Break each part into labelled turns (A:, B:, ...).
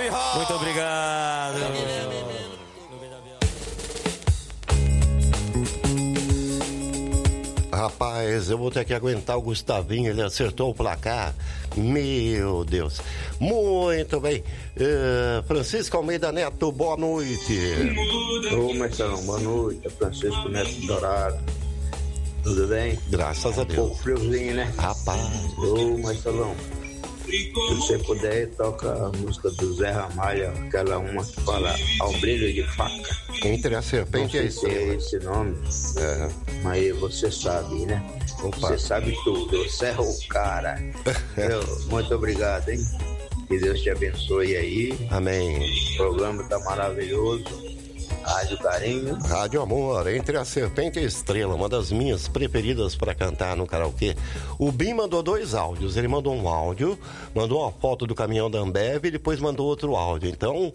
A: Muito obrigado.
B: Rapaz, eu vou ter que aguentar o Gustavinho, ele acertou o placar. Meu Deus. Muito bem. Francisco Almeida Neto, boa noite.
C: Ô, Marcelão, boa noite. É Francisco Neto Dourado. Tudo bem?
B: Graças a Deus.
C: Um pouco friozinho, né?
B: Rapaz.
C: Ô, Marcelão, se você puder, toca a música do Zé Ramalho, aquela uma que fala Ao Brilho de Faca.
B: Entre a serpente e a estrela.
C: É esse nome, mas você sabe, né?
B: Opa.
C: Você sabe tudo, você é o cara. Muito obrigado, hein? Que Deus te abençoe aí.
B: Amém.
C: O programa tá maravilhoso. Rádio Carinho.
B: Rádio Amor, Entre a Serpente e a Estrela, uma das minhas preferidas para cantar no karaokê. O Bim mandou 2 áudios. Ele mandou um áudio, mandou uma foto do caminhão da Ambev e depois mandou outro áudio. Então,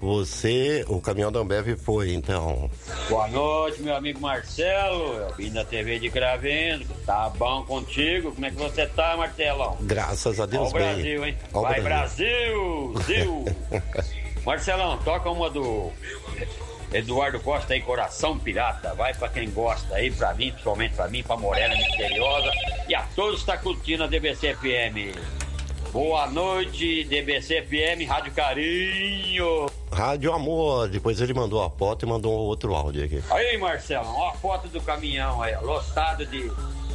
B: o caminhão da Ambev foi, então.
D: Boa noite, meu amigo Marcelo. Eu vim da TV de Cravendo. Tá bom contigo? Como é que você tá, Marcelão?
B: Graças a Deus,
D: Ó o Brasil, hein?
B: Ó
D: Vai, Brasil! Marcelão, toca uma do Eduardo Costa aí, Coração Pirata. Vai pra quem gosta aí, pra mim, principalmente pra mim, pra Morena Misteriosa. E a todos que tá curtindo a DBC FM. Boa noite, DBC FM, Rádio Carinho.
B: Rádio Amor, depois ele mandou a foto e mandou outro áudio aqui.
D: Aí, Marcelo, ó a foto do caminhão aí, lotado de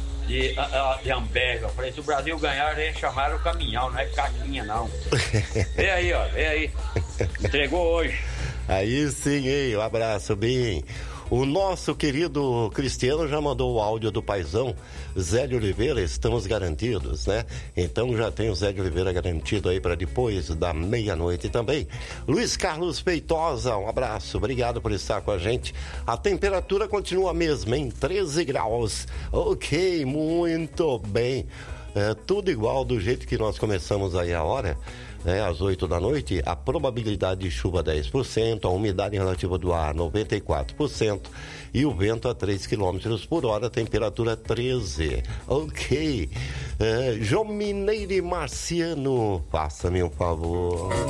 D: Ambev. Eu falei, se o Brasil ganhar, eles chamaram o caminhão, não é caixinha, não. Vê aí, ó, vê aí. Entregou hoje.
B: Aí sim, hein? Um abraço, bem. O nosso querido Cristiano já mandou o áudio do paizão Zé de Oliveira, estamos garantidos, né? Então já tem o Zé de Oliveira garantido aí para depois da meia-noite também. Luiz Carlos Feitosa, um abraço, obrigado por estar com a gente. A temperatura continua a mesma, em 13 graus. Ok, muito bem. Tudo igual do jeito que nós começamos aí a hora. Às 8 da noite, a probabilidade de chuva 10%, a umidade relativa do ar 94% e o vento a 3 km por hora, temperatura 13. Ok. João Mineiro e Marciano, faça-me um favor.